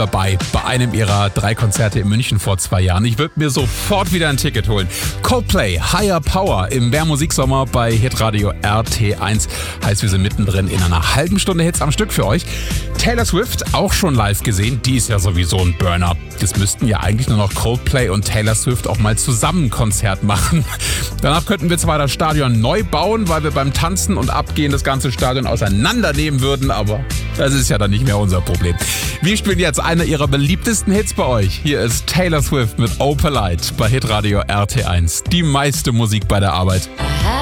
dabei bei einem ihrer 3 Konzerte in München vor 2 Jahren. Ich würde mir sofort wieder ein Ticket holen. Coldplay, Higher Power im Mehrmusiksommer bei Hitradio RT1. Heißt, wir sind mittendrin in einer halben Stunde Hits am Stück für euch. Taylor Swift auch schon live gesehen. Die ist ja sowieso ein Burner. Das müssten ja eigentlich nur noch Coldplay und Taylor Swift auch mal zusammen ein Konzert machen. Danach könnten wir zwar das Stadion neu bauen, weil wir beim Tanzen und Abgehen das ganze Stadion auseinandernehmen würden, aber das ist ja dann nicht mehr unser Problem. Wir spielen jetzt einer ihrer beliebtesten Hits bei euch. Hier ist Taylor Swift mit Opalite bei Hitradio RT1. Die meiste Musik bei der Arbeit. Aha.